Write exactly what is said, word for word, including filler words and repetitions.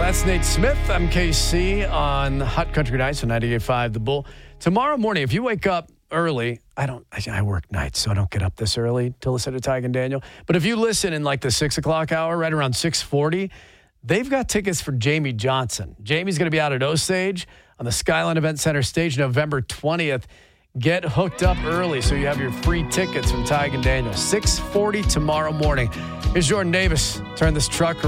That's Nate Smith. I'm K C on Hot Country Nights on ninety-eight point five The Bull. Tomorrow morning, if you wake up early, I don't. I, I work nights, so I don't get up this early to listen to Tig and Daniel. But if you listen in like the six o'clock hour, right around six forty, they've got tickets for Jamie Johnson. Jamie's going to be out at Osage on the Skyline Event Center stage November twentieth. Get hooked up early so you have your free tickets from Tig and Daniel. six forty tomorrow morning. Here's Jordan Davis. Turn this truck around.